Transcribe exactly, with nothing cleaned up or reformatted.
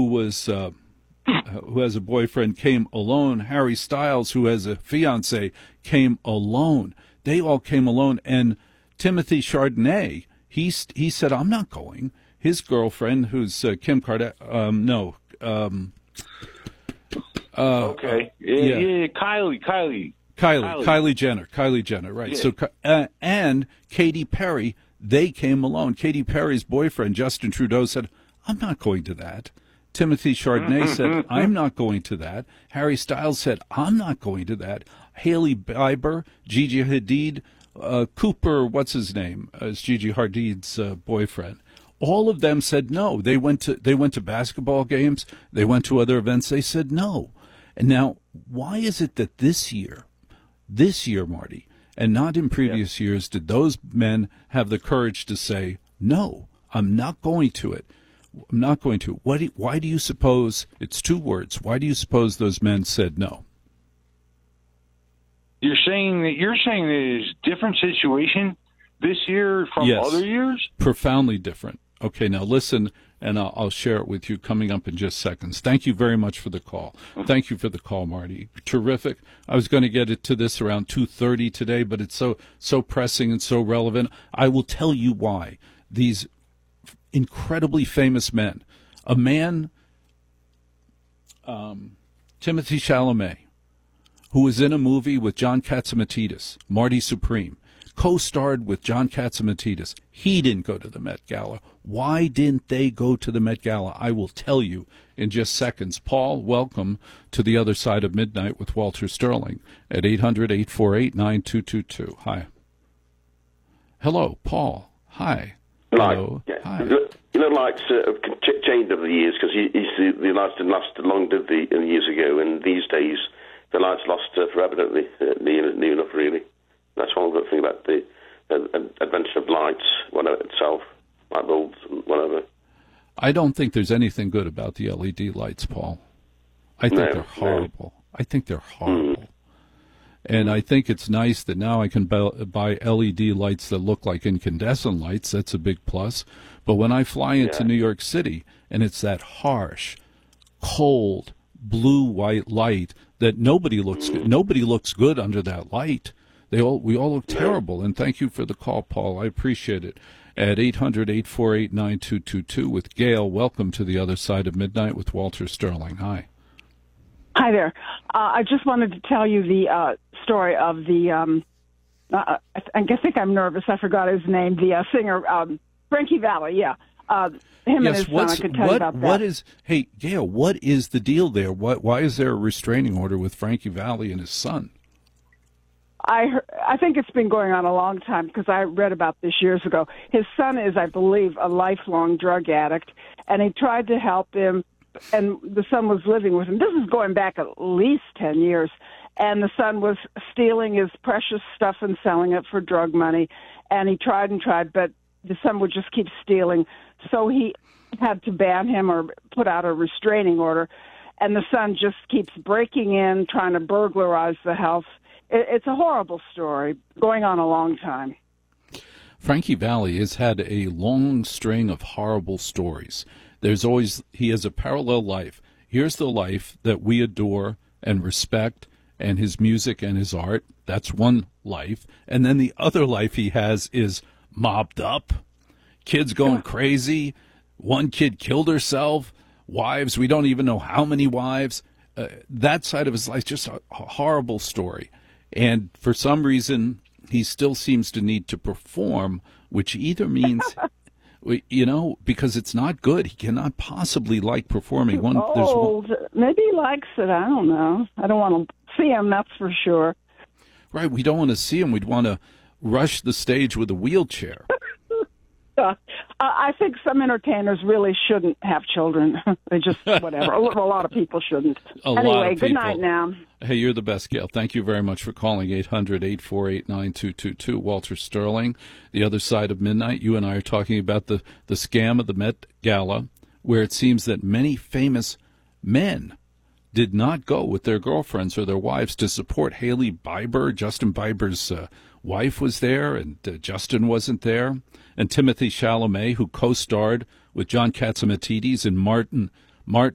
was uh, who has a boyfriend, came alone. Harry Styles, who has a fiance, came alone. They all came alone. And Timothy Chardonnay, he he said, "I'm not going." His girlfriend, who's uh, Kim Kardashian, um, no, um, uh, okay, yeah, yeah. yeah, Kylie, Kylie, Kylie, Kylie, Kylie Jenner, Kylie Jenner, right? Yeah. So, uh, and Katy Perry, they came alone. Katy Perry's boyfriend, Justin Trudeau, said, "I'm not going to that." Timothy Chardonnay said, "I'm not going to that." Harry Styles said, "I'm not going to that." Hailey Bieber, Gigi Hadid, uh, Cooper, what's his name? Uh, is Gigi Hadid's uh, boyfriend. All of them said no. They went to they went to basketball games. They went to other events. They said no. And now, why is it that this year, this year, Marty, and not in previous yeah. years, did those men have the courage to say, "No, I'm not going to it. I'm not going to." What? Do, why do you suppose? It's two words. Why do you suppose those men said no? You're saying that you're saying that it's a different situation this year from yes. other years? Profoundly different. Okay, now listen, and I'll, I'll share it with you coming up in just seconds. Thank you very much for the call. Thank you for the call, Marty. Terrific. I was going to get it to this around two thirty today, but it's so so pressing and so relevant. I will tell you why. These incredibly famous men, a man, um, Timothy Chalamet, who was in a movie with John Catsimatidis, Marty Supreme, co-starred with John Catsimatidis. He didn't go to the Met Gala. Why didn't they go to the Met Gala? I will tell you in just seconds. Paul, welcome to The Other Side of Midnight with Walter Sterling at eight hundred, eight four eight, nine two two two. Hi. Hello, Paul. Hi. Like, Hello. yeah. Hi. You know, lights uh, have ch- changed over the years because the, the lights didn't last long, did they, in years ago, and these days the lights last uh, forever, don't they? Uh, near, near enough, really. That's one good thing about the uh, invention of lights, whatever itself, light bulbs, and whatever. I don't think there's anything good about the L E D lights, Paul. I think no, they're horrible. No. I think they're horrible. Mm. And I think it's nice that now I can buy L E D lights that look like incandescent lights. That's a big plus. But when I fly into yeah. New York City and it's that harsh, cold, blue-white light that nobody looks good. Nobody looks good under that light. They all we all look terrible. And thank you for the call, Paul. I appreciate it. At eight hundred, eight four eight, nine two two two with Gail. Welcome to The Other Side of Midnight with Walter Sterling. Hi. Hi there. Uh, I just wanted to tell you the uh, story of the, um, uh, I, th- I think I'm nervous. I forgot his name. The uh, singer, um, Frankie Valli, yeah. Uh, him yes, and his son, what's, I could tell what, you about that. What is, hey, Gail, what is the deal there? What, why is there a restraining order with Frankie Valli and his son? I heard, I think it's been going on a long time because I read about this years ago. His son is, I believe, a lifelong drug addict, and he tried to help him, and the son was living with him. This is going back at least ten years, and the son was stealing his precious stuff and selling it for drug money, and he tried and tried, but the son would just keep stealing. So he had to ban him or put out a restraining order, and the son just keeps breaking in, trying to burglarize the house. It's a horrible story, going on a long time. Frankie Valli has had a long string of horrible stories. There's always, he has a parallel life. Here's the life that we adore and respect, and his music and his art. That's one life. And then the other life he has is mobbed up, kids going crazy. One kid killed herself, wives, we don't even know how many wives. Uh, that side of his life, just a, a horrible story. And for some reason, he still seems to need to perform, which either means, you know, because it's not good. He cannot possibly like performing. One, there's old. one, Maybe he likes it. I don't know. I don't want to see him, that's for sure. Right. We don't want to see him. We'd want to rush the stage with a wheelchair. Uh, I think some entertainers really shouldn't have children. They just, whatever. A lot of people shouldn't. A anyway, lot of good people. night now. Hey, you're the best, Gail. Thank you very much for calling eight hundred, eight four eight, nine two two two. Walter Sterling, The Other Side of Midnight. You and I are talking about the, the scam of the Met Gala, where it seems that many famous men did not go with their girlfriends or their wives to support Hailey Bieber. Justin Bieber's uh, wife was there, and uh, Justin wasn't there. And Timothy Chalamet, who co-starred with John Catsimatidis in Martin, Mart,